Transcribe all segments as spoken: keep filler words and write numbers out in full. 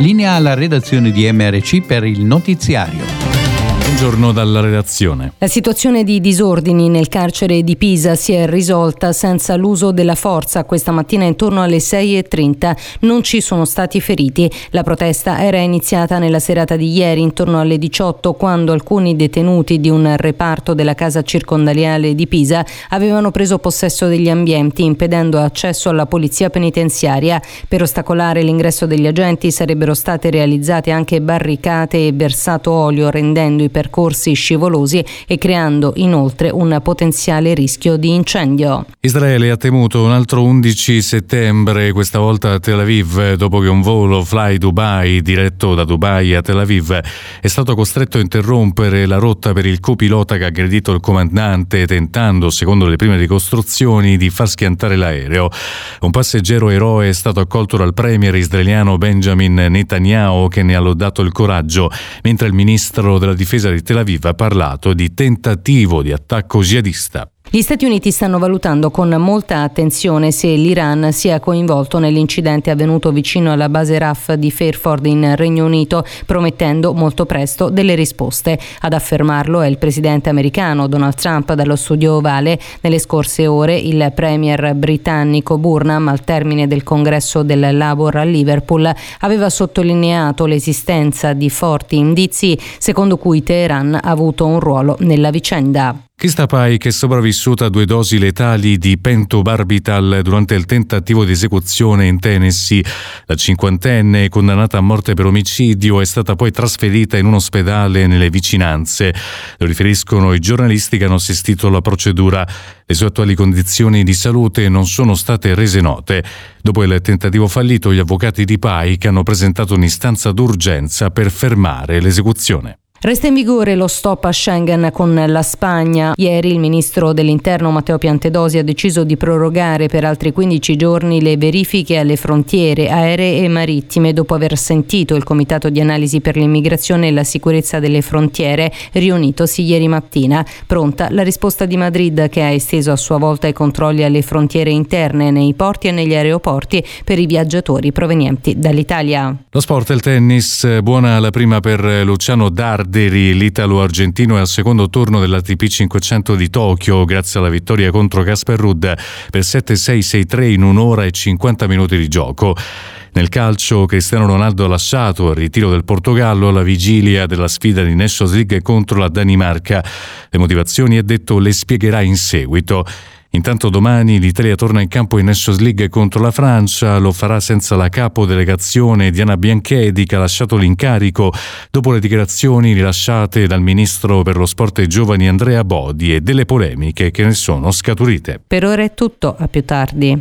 Linea alla redazione di M R C per il notiziario. Buongiorno dalla redazione. La situazione di disordini nel carcere di Pisa si è risolta senza l'uso della forza questa mattina intorno alle sei e trenta. Non ci sono stati feriti. La protesta era iniziata nella serata di ieri intorno alle diciotto, quando alcuni detenuti di un reparto della casa circondariale di Pisa avevano preso possesso degli ambienti, impedendo accesso alla polizia penitenziaria. Per ostacolare l'ingresso degli agenti sarebbero state realizzate anche barricate e versato olio, rendendo i percorsi scivolosi e creando inoltre un potenziale rischio di incendio. Israele ha temuto un altro undici settembre, questa volta a Tel Aviv, dopo che un volo Fly Dubai diretto da Dubai a Tel Aviv è stato costretto a interrompere la rotta per il copilota che ha aggredito il comandante, tentando, secondo le prime ricostruzioni, di far schiantare l'aereo. Un passeggero eroe è stato accolto dal premier israeliano Benjamin Netanyahu, che ne ha lodato il coraggio, mentre il ministro della difesa di Tel Aviv ha parlato di tentativo di attacco jihadista. Gli Stati Uniti stanno valutando con molta attenzione se l'Iran sia coinvolto nell'incidente avvenuto vicino alla base R A F di Fairford in Regno Unito, promettendo molto presto delle risposte. Ad affermarlo è il presidente americano Donald Trump dallo studio ovale. Nelle scorse ore il premier britannico Burnham, al termine del congresso del Labour a Liverpool, aveva sottolineato l'esistenza di forti indizi secondo cui Teheran ha avuto un ruolo nella vicenda. Krista Paik è sopravvissuta a due dosi letali di pentobarbital durante il tentativo di esecuzione in Tennessee. La cinquantenne, condannata a morte per omicidio, è stata poi trasferita in un ospedale nelle vicinanze. Lo riferiscono i giornalisti che hanno assistito alla procedura. Le sue attuali condizioni di salute non sono state rese note. Dopo il tentativo fallito, gli avvocati di Paik hanno presentato un'istanza d'urgenza per fermare l'esecuzione. Resta in vigore lo stop a Schengen con la Spagna. Ieri il ministro dell'Interno Matteo Piantedosi ha deciso di prorogare per altri quindici giorni le verifiche alle frontiere aeree e marittime, dopo aver sentito il Comitato di Analisi per l'Immigrazione e la Sicurezza delle Frontiere, riunitosi ieri mattina. Pronta la risposta di Madrid, che ha esteso a sua volta i controlli alle frontiere interne, nei porti e negli aeroporti, per i viaggiatori provenienti dall'Italia. Lo sport e il tennis. Buona la prima per Luciano Dardi. L'italo-argentino è al secondo turno dell'A T P cinquecento di Tokyo grazie alla vittoria contro Casper Ruud per sette sei sei tre in un'ora e cinquanta minuti di gioco. Nel calcio, Cristiano Ronaldo ha lasciato il ritiro del Portogallo alla vigilia della sfida di Nations League contro la Danimarca. Le motivazioni, è detto, le spiegherà in seguito. Intanto domani l'Italia torna in campo in Nations League contro la Francia, lo farà senza la capo delegazione Diana Bianchedi, che ha lasciato l'incarico dopo le dichiarazioni rilasciate dal ministro per lo sport e i giovani Andrea Bodi e delle polemiche che ne sono scaturite. Per ora è tutto, a più tardi.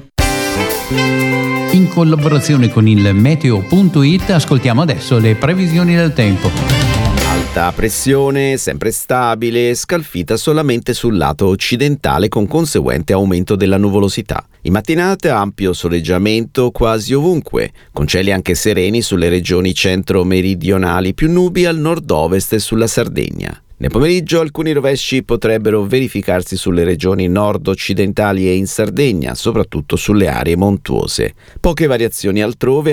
In collaborazione con il meteo punto it ascoltiamo adesso le previsioni del tempo. Alta pressione, sempre stabile, scalfita solamente sul lato occidentale con conseguente aumento della nuvolosità. In mattinata ampio soleggiamento quasi ovunque, con cieli anche sereni sulle regioni centro-meridionali, più nubi al nord-ovest e sulla Sardegna. Nel pomeriggio alcuni rovesci potrebbero verificarsi sulle regioni nord-occidentali e in Sardegna, soprattutto sulle aree montuose. Poche variazioni altrove.